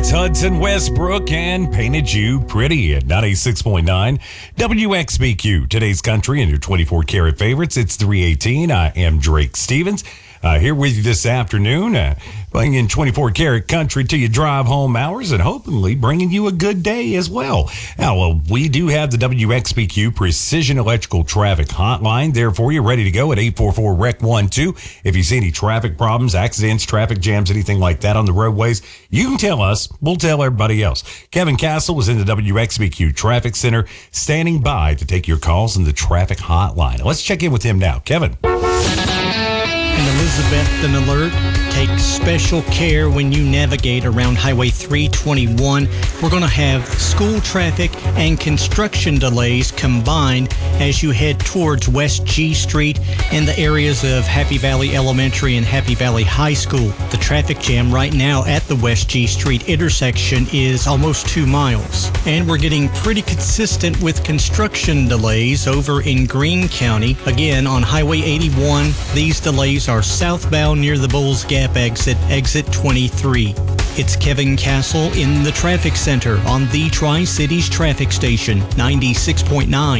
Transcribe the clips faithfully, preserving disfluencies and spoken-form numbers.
It's Hudson Westbrook and Painted You Pretty at ninety-six point nine W X B Q. Today's country and your twenty-four karat favorites. It's three eighteen. I am Drake Stevens. Uh, here with you this afternoon, uh, bringing twenty-four karat country to your drive home hours and hopefully bringing you a good day as well. Now, well, we do have the W X B Q Precision Electrical Traffic Hotline there for you, ready to go at eight four four R E C one two. If you see any traffic problems, accidents, traffic jams, anything like that on the roadways, you can tell us. We'll tell everybody else. Kevin Castle was in the W X B Q Traffic Center, standing by to take your calls in the traffic hotline. Let's check in with him now. Kevin. And Elizabeth, an alert. Take special care when you navigate around Highway three twenty-one. We're going to have school traffic and construction delays combined as you head towards West G Street and the areas of Happy Valley Elementary and Happy Valley High School. The traffic jam right now at the West G Street intersection is almost two miles. And we're getting pretty consistent with construction delays over in Greene County. Again, on Highway eighty-one, these delays are southbound near the Bulls Gap exit, exit twenty-three. It's Kevin Castle in the traffic center on the Tri-Cities traffic station, ninety-six point nine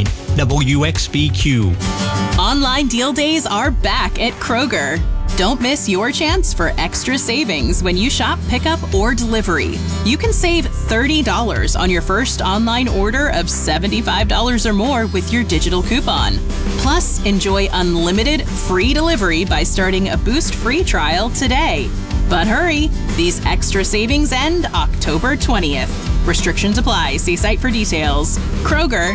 W X B Q. Online deal days are back at Kroger. Don't miss your chance for extra savings when you shop pickup or delivery. You can save thirty dollars on your first online order of seventy-five dollars or more with your digital coupon. Plus, enjoy unlimited free delivery by starting a Boost free trial today. But hurry, these extra savings end October twentieth. Restrictions apply. See site for details. Kroger.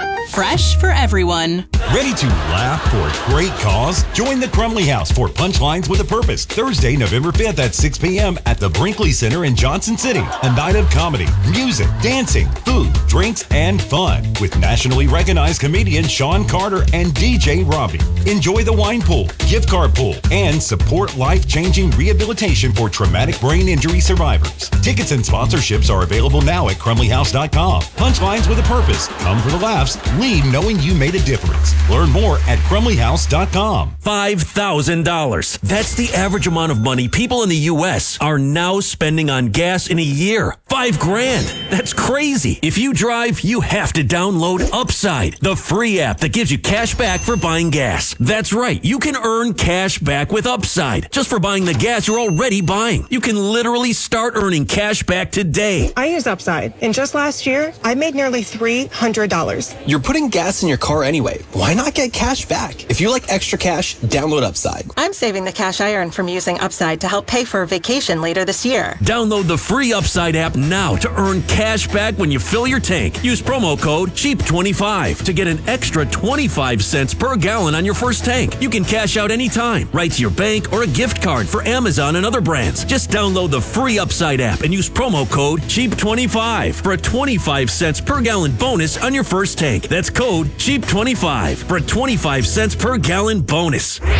Fresh for everyone. Ready to laugh for a great cause? Join the Crumley House for Punchlines with a Purpose, Thursday, November fifth at six p.m. at the Brinkley Center in Johnson City. A night of comedy, music, dancing, food, drinks, and fun with nationally recognized comedian Sean Carter and D J Robbie. Enjoy the wine pool, gift card pool, and support life-changing rehabilitation for traumatic brain injury survivors. Tickets and sponsorships are available now at crumley house dot com. Punchlines with a Purpose. Come for the laughs. Leave knowing you made a difference. Learn more at crumley house dot com. five thousand dollars. That's the average amount of money people in the U S are now spending on gas in a year. Five grand. That's crazy. If you drive, you have to download Upside, the free app that gives you cash back for buying gas. That's right. You can earn cash back with Upside just for buying the gas you're already buying. You can literally start earning cash back today. I use Upside, and just last year, I made nearly three hundred dollars. You're putting gas in your car anyway. Why not get cash back? If you like extra cash, download Upside. I'm saving the cash I earn from using Upside to help pay for a vacation later this year. Download the free Upside app now to earn cash back when you fill your tank. Use promo code cheap twenty-five to get an extra twenty-five cents per gallon on your first tank. You can cash out anytime, right to your bank or a gift card for Amazon and other brands. Just download the free Upside app and use promo code cheap twenty-five for a twenty-five cents per gallon bonus on your first tank. That's code cheap twenty-five for a twenty-five cents per gallon bonus.